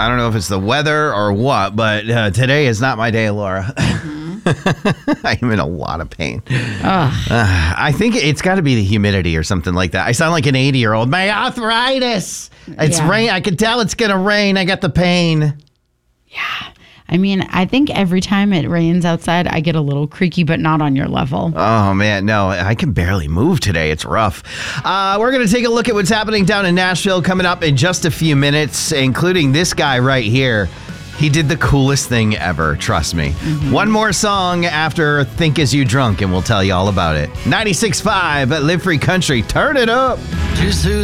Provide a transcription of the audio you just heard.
I don't know if it's the weather or what, but today is not my day, Laura. I am in a lot of pain. I think it's got to be the humidity or something like that. I sound like an 80-year-old. My arthritis. It's rain. I can tell it's going to rain. I got the pain. Yeah. I mean, I think every time it rains outside, I get a little creaky, but not on your level. Oh, man. No, I can barely move today. It's rough. We're going to take a look at what's happening down in Nashville coming up in just a few minutes, including this guy right here. He did the coolest thing ever. Trust me. One more song after Think As You Drunk, and we'll tell you all about it. 96.5 at Live Free Country. Turn it up.